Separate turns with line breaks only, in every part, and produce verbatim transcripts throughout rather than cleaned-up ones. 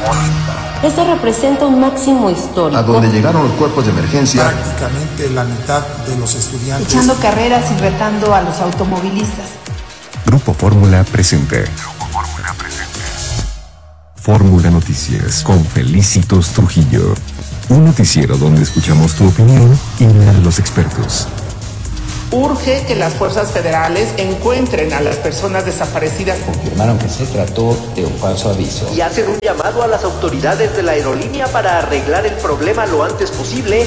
Esto representa un máximo histórico.
A donde llegaron los cuerpos de emergencia.
Prácticamente la mitad de los estudiantes.
Echando carreras y retando a los automovilistas.
Grupo Fórmula presenta. Grupo Fórmula presenta. Fórmula Noticias con Felicitos Trujillo. Un noticiero donde escuchamos tu opinión y la de los expertos.
Urge que las fuerzas federales encuentren a las personas desaparecidas.
Confirmaron que se trató de un falso aviso.
Y hacen un llamado a las autoridades de la aerolínea para arreglar el problema lo antes posible.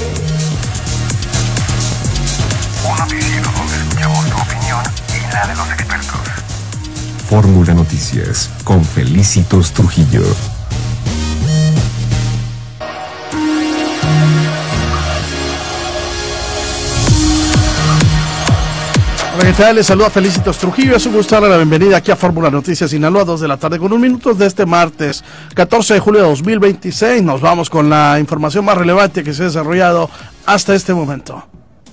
Un noticiero donde escuchamos tu opinión y la de los expertos. Fórmula Noticias con Felicitos Trujillo.
Hola, ¿qué tal? Les saluda Felicitos Trujillo. Es un gusto darle la bienvenida aquí a Fórmula Noticias Sinaloa, dos de la tarde con un minuto de este martes catorce de julio de dos mil veintiséis. Nos vamos con la información más relevante que se ha desarrollado hasta este momento.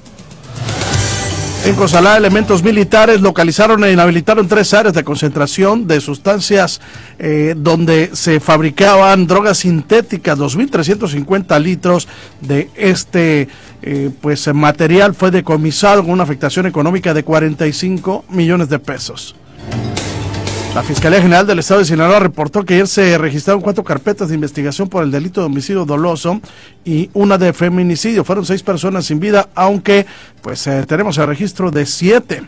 En Cozalá, elementos militares localizaron e inhabilitaron tres áreas de concentración de sustancias eh, donde se fabricaban drogas sintéticas. dos mil trescientos cincuenta litros de este eh, pues material fue decomisado con una afectación económica de cuarenta y cinco millones de pesos. La Fiscalía General del Estado de Sinaloa reportó que ayer se registraron cuatro carpetas de investigación por el delito de homicidio doloso y una de feminicidio. Fueron seis personas sin vida, aunque pues eh, tenemos el registro de siete.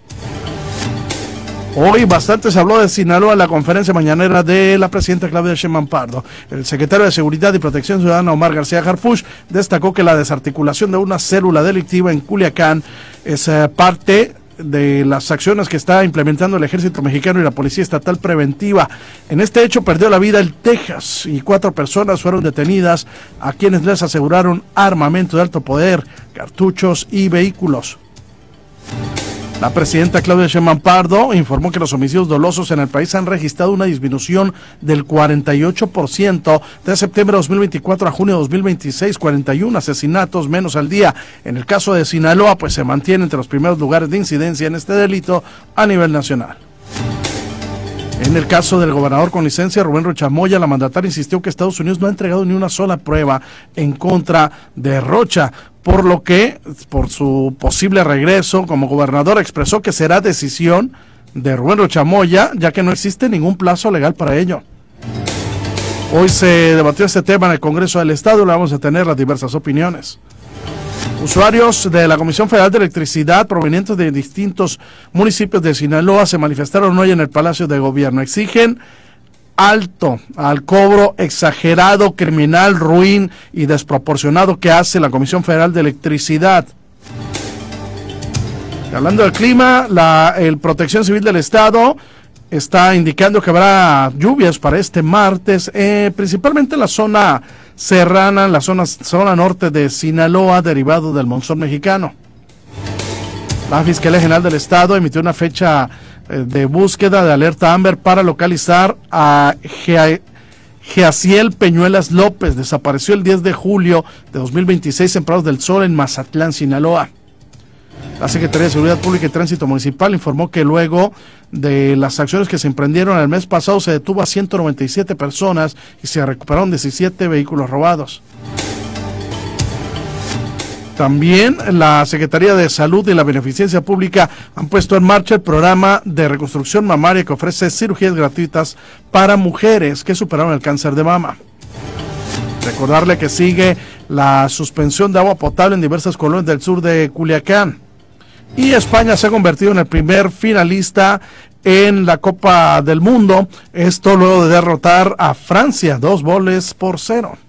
Hoy bastante se habló de Sinaloa en la conferencia mañanera de la presidenta Claudia Sheinbaum Pardo. El secretario de Seguridad y Protección Ciudadana, Omar García Harfuch, destacó que la desarticulación de una célula delictiva en Culiacán es eh, parte de las acciones que está implementando el ejército mexicano y la policía estatal preventiva. En este hecho perdió la vida el Texas y cuatro personas fueron detenidas, a quienes les aseguraron armamento de alto poder, cartuchos y vehículos. La presidenta Claudia Sheinbaum Pardo informó que los homicidios dolosos en el país han registrado una disminución del cuarenta y ocho por ciento de septiembre de dos mil veinticuatro a junio de dos mil veintiséis, cuarenta y uno asesinatos menos al día. En el caso de Sinaloa, pues se mantiene entre los primeros lugares de incidencia en este delito a nivel nacional. En el caso del gobernador con licencia, Rubén Rocha Moya, la mandataria insistió que Estados Unidos no ha entregado ni una sola prueba en contra de Rocha, por lo que, por su posible regreso como gobernador, expresó que será decisión de Rubén Rocha Moya, ya que no existe ningún plazo legal para ello. Hoy se debatió este tema en el Congreso del Estado, le vamos a tener las diversas opiniones. Usuarios de la Comisión Federal de Electricidad provenientes de distintos municipios de Sinaloa se manifestaron hoy en el Palacio de Gobierno. Exigen alto al cobro exagerado, criminal, ruin y desproporcionado que hace la Comisión Federal de Electricidad. Hablando del clima, la el Protección Civil del Estado está indicando que habrá lluvias para este martes, eh, principalmente en la zona serrana, en la zona, zona norte de Sinaloa, derivado del monzón mexicano. La Fiscalía General del Estado emitió una fecha eh, de búsqueda de alerta Amber para localizar a Gea, Geaciel Peñuelas López. Desapareció el diez de julio de dos mil veintiséis en Prados del Sol, en Mazatlán, Sinaloa. La Secretaría de Seguridad Pública y Tránsito Municipal informó que luego de las acciones que se emprendieron el mes pasado se detuvo a ciento noventa y siete personas y se recuperaron diecisiete vehículos robados. También la Secretaría de Salud y la Beneficencia Pública han puesto en marcha el programa de reconstrucción mamaria que ofrece cirugías gratuitas para mujeres que superaron el cáncer de mama. Recordarle que sigue la suspensión de agua potable en diversas colonias del sur de Culiacán. Y España se ha convertido en el primer finalista en la Copa del Mundo. Esto luego de derrotar a Francia, dos goles por cero.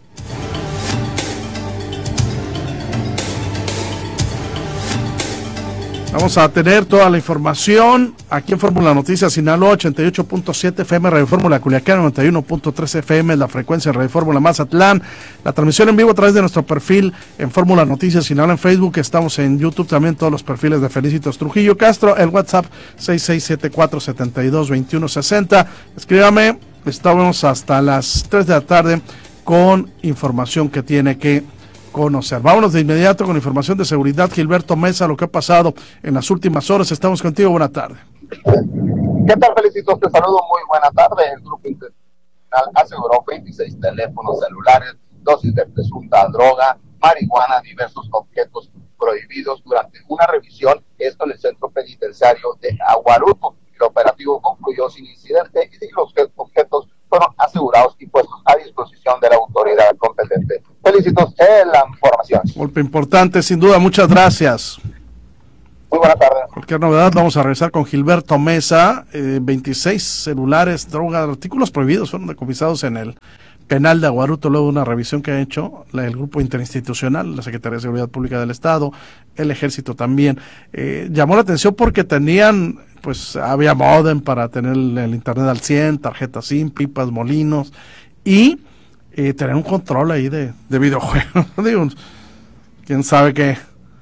Vamos a tener toda la información aquí en Fórmula Noticias Sinaloa, ochenta y ocho punto siete F M, Radio Fórmula Culiacán, noventa y uno punto tres F M, la frecuencia de Radio Fórmula Mazatlán, la transmisión en vivo a través de nuestro perfil en Fórmula Noticias Sinaloa en Facebook, estamos en YouTube también, todos los perfiles de Felicitos Trujillo Castro, el WhatsApp seis seis siete cuatro siete dos dos uno seis cero, escríbame, estamos hasta las tres de la tarde con información que tiene que conocer. Vámonos de inmediato con información de seguridad. Gilberto Mesa, lo que ha pasado en las últimas horas. Estamos contigo, buena tarde.
¿Qué tal, Felicitos? Te saludo, muy buena tarde. El grupo Inter Nacional aseguró veintiséis teléfonos celulares, dosis de presunta droga, marihuana, diversos objetos prohibidos durante una revisión, esto en el centro penitenciario de Aguaruto. El operativo concluyó sin incidente y los objetos fueron asegurados y puestos a disposición de la autoridad competente. Felicitos en la información.
Golpe importante, sin duda, muchas gracias.
Muy buenas tardes.
Cualquier novedad, vamos a regresar con Gilberto Mesa. eh, veintiséis celulares, drogas, artículos prohibidos fueron decomisados en el penal de Aguaruto luego de una revisión que ha hecho la, el grupo interinstitucional, la Secretaría de Seguridad Pública del Estado, el Ejército también. Eh, llamó la atención porque tenían, pues había módem para tener el, el internet al cien, tarjetas SIM, pipas, molinos y eh, tener un control ahí de, de videojuegos. Digo, quién sabe qué,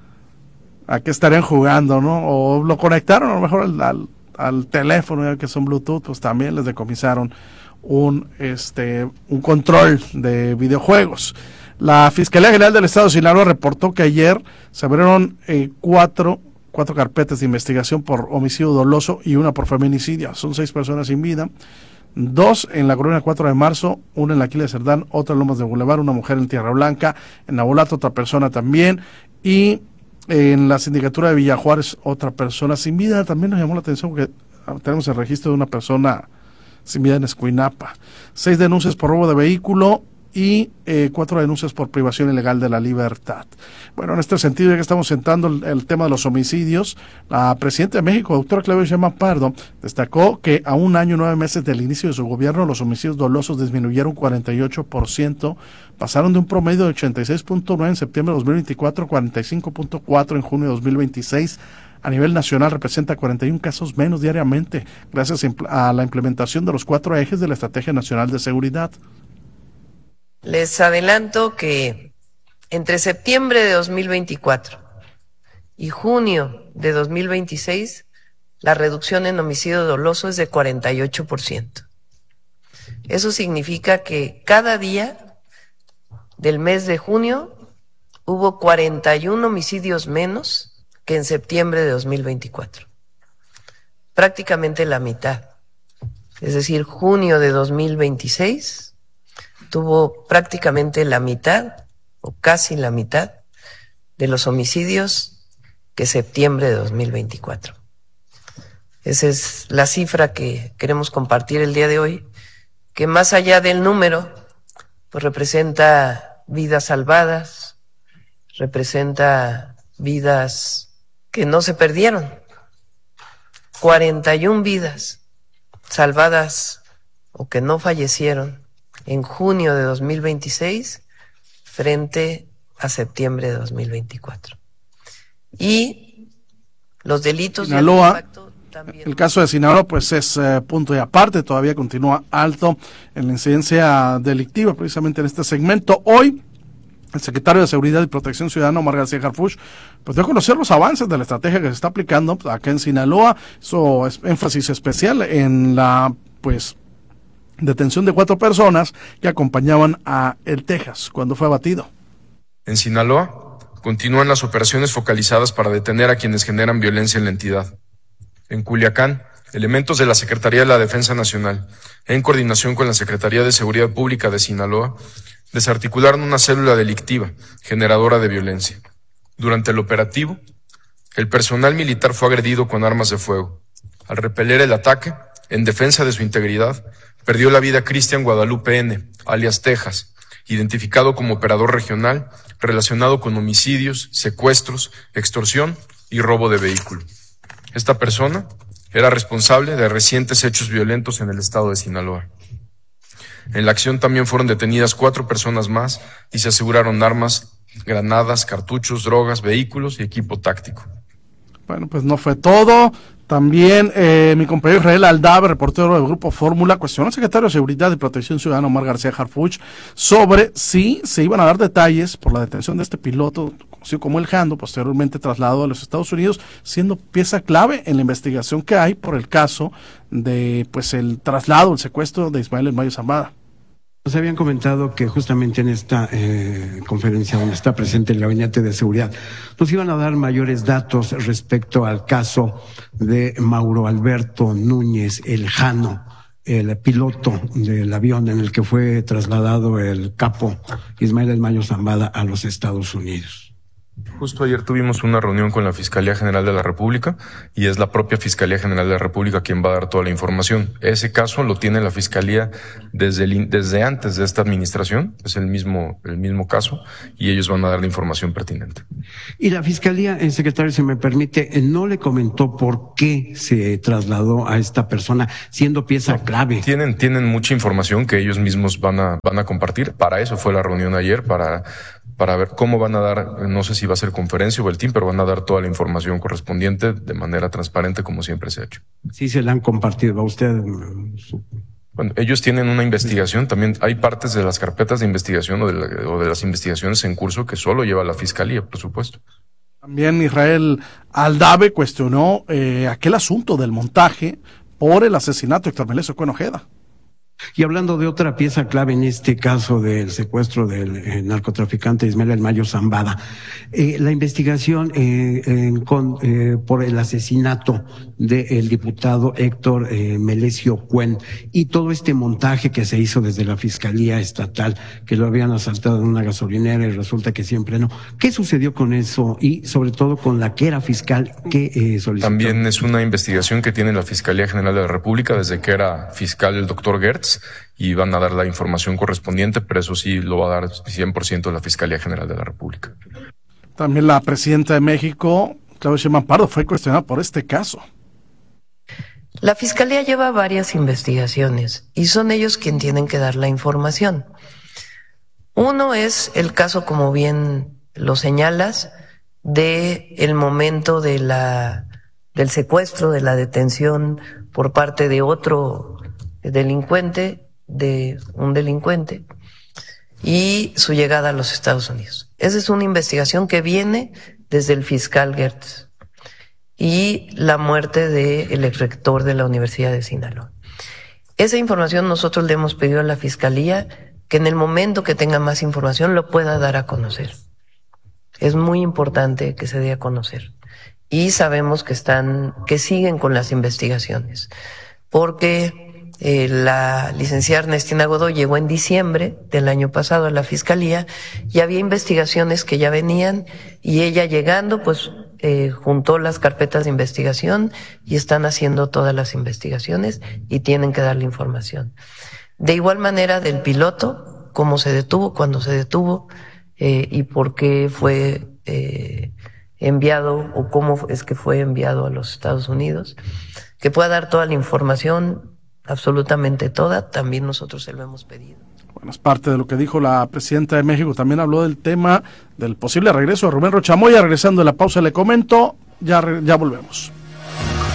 a qué estarían jugando, ¿no? O lo conectaron a lo mejor al, al, al teléfono, ya que son Bluetooth, pues también les decomisaron un este un control de videojuegos. La Fiscalía General del Estado de Sinaloa reportó que ayer se abrieron eh, cuatro, cuatro carpetas de investigación por homicidio doloso y una por feminicidio. Son seis personas sin vida, dos en la colonia cuatro de marzo, una en la Aquiles Cerdán, otra en Lomas de Boulevard, una mujer en Tierra Blanca, en Nabolato otra persona también, y en la sindicatura de Villa Juárez otra persona sin vida. También nos llamó la atención porque tenemos el registro de una persona sin vida en Escuinapa. Seis denuncias por robo de vehículo y eh, cuatro denuncias por privación ilegal de la libertad. Bueno, en este sentido, ya que estamos sentando el, el tema de los homicidios, la presidenta de México, doctora Claudia Sheinbaum Pardo, destacó que a un año y nueve meses del inicio de su gobierno, los homicidios dolosos disminuyeron cuarenta y ocho por ciento, pasaron de un promedio de ochenta y seis punto nueve en septiembre de dos mil veinticuatro a cuarenta y cinco punto cuatro en junio de dos mil veintiséis. A nivel nacional representa cuarenta y uno casos menos diariamente, gracias a la implementación de los cuatro ejes de la Estrategia Nacional de Seguridad.
Les adelanto que entre septiembre de dos mil veinticuatro y junio de dos mil veintiséis, la reducción en homicidio doloso es de cuarenta y ocho por ciento. Eso significa que cada día del mes de junio hubo cuarenta y uno homicidios menos que en septiembre de dos mil veinticuatro. Prácticamente la mitad. Es decir, junio de dos mil veintiséis tuvo prácticamente la mitad, o casi la mitad, de los homicidios que septiembre de dos mil veinticuatro. Esa es la cifra que queremos compartir el día de hoy, que más allá del número, pues representa vidas salvadas, representa vidas que no se perdieron. cuarenta y una vidas salvadas o que no fallecieron en junio de dos mil veintiséis frente a septiembre de dos mil veinticuatro. Y los delitos
Sinaloa,
de impacto también.
El caso de Sinaloa pues es eh, punto y aparte, todavía continúa alto en la incidencia delictiva, precisamente en este segmento. Hoy el secretario de Seguridad y Protección Ciudadana, Omar García Harfuch, pues dio a conocer los avances de la estrategia que se está aplicando acá en Sinaloa. Hizo énfasis especial en la pues detención de cuatro personas que acompañaban a El Texas cuando fue abatido.
En Sinaloa continúan las operaciones focalizadas para detener a quienes generan violencia en la entidad. En Culiacán, elementos de la Secretaría de la Defensa Nacional, en coordinación con la Secretaría de Seguridad Pública de Sinaloa, desarticularon una célula delictiva generadora de violencia. Durante el operativo, el personal militar fue agredido con armas de fuego. Al repeler el ataque, en defensa de su integridad, perdió la vida Cristian Guadalupe N., alias Texas, identificado como operador regional relacionado con homicidios, secuestros, extorsión y robo de vehículo. Esta persona era responsable de recientes hechos violentos en el estado de Sinaloa. En la acción también fueron detenidas cuatro personas más y se aseguraron armas, granadas, cartuchos, drogas, vehículos y equipo táctico.
Bueno, pues no fue todo. También eh, mi compañero Israel Aldave, reportero del Grupo Fórmula, cuestionó al secretario de Seguridad y Protección Ciudadana, Omar García Harfuch, sobre si se iban a dar detalles por la detención de este piloto, conocido como El Jando, posteriormente trasladado a los Estados Unidos, siendo pieza clave en la investigación que hay por el caso de pues el traslado, el secuestro de Ismael El Mayo Zambada.
Nos habían comentado que justamente en esta eh, conferencia donde está presente el Gabinete de Seguridad nos iban a dar mayores datos respecto al caso de Mauro Alberto Núñez El Jano, el piloto del avión en el que fue trasladado el capo Ismael El Mayo Zambada a los Estados Unidos.
Justo ayer tuvimos una reunión con la Fiscalía General de la República y es la propia Fiscalía General de la República quien va a dar toda la información. Ese caso lo tiene la Fiscalía desde el, desde antes de esta administración, es el mismo el mismo caso y ellos van a dar la información pertinente.
Y la Fiscalía, eh, secretario, si me permite, eh, no le comentó por qué se trasladó a esta persona siendo pieza
no,
clave.
Tienen tienen mucha información que ellos mismos van a van a compartir. Para eso fue la reunión ayer, para para ver cómo van a dar, no sé si va a ser conferencia o el team, pero van a dar toda la información correspondiente de manera transparente como siempre se ha hecho.
Sí, se la han compartido. ¿Va usted?
Bueno, ellos tienen una investigación, también hay partes de las carpetas de investigación o de, la, o de las investigaciones en curso que solo lleva la Fiscalía, por supuesto.
También Israel Aldave cuestionó eh, aquel asunto del montaje por el asesinato de Héctor Melesio Cuen Ojeda.
Y hablando de otra pieza clave en este caso del secuestro del eh, narcotraficante Ismael El Mayo Zambada, eh, la investigación eh, eh, con, eh, por el asesinato del diputado Héctor eh, Melesio Cuen y todo este montaje que se hizo desde la Fiscalía Estatal, que lo habían asaltado en una gasolinera y resulta que siempre no. ¿Qué sucedió con eso y sobre todo con la que era fiscal que eh, solicitó?
También es una investigación que tiene la Fiscalía General de la República desde que era fiscal el doctor Gertz, y van a dar la información correspondiente, pero eso sí lo va a dar cien por ciento la Fiscalía General de la República.
También la presidenta de México, Claudia Sheinbaum Pardo, fue cuestionada por este caso.
La Fiscalía lleva varias investigaciones y son ellos quienes tienen que dar la información. Uno es el caso, como bien lo señalas, de el momento de la del secuestro, de la detención por parte de otro delincuente, de un delincuente, y su llegada a los Estados Unidos. Esa es una investigación que viene desde el fiscal Gertz y la muerte del exrector de la Universidad de Sinaloa. Esa información nosotros le hemos pedido a la Fiscalía que en el momento que tenga más información lo pueda dar a conocer. Es muy importante que se dé a conocer. Y sabemos que están, que siguen con las investigaciones, porque Eh, la licenciada Ernestina Godoy llegó en diciembre del año pasado a la Fiscalía y había investigaciones que ya venían y ella llegando pues eh, juntó las carpetas de investigación y están haciendo todas las investigaciones y tienen que dar la información. De igual manera del piloto, cómo se detuvo, cuándo se detuvo eh, y por qué fue eh, enviado o cómo es que fue enviado a los Estados Unidos, que pueda dar toda la información, absolutamente toda, también nosotros se lo hemos pedido.
Bueno, es parte de lo que dijo la presidenta de México. También habló del tema del posible regreso de Rubén Rochamoya. Regresando de la pausa le comento, ya, ya volvemos.